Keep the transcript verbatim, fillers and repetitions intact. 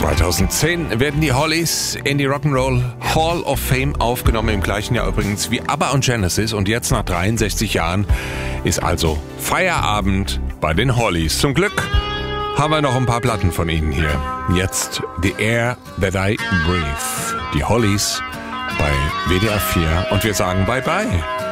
zweitausendzehn werden die Hollies in die Rock'n'Roll Hall of Fame aufgenommen, im gleichen Jahr übrigens wie ABBA und Genesis. Und jetzt nach dreiundsechzig Jahren ist also Feierabend bei den Hollies. Zum Glück haben wir noch ein paar Platten von ihnen hier. Jetzt The Air That I Breathe. Die Hollies bei W D R vier. Und wir sagen Bye Bye.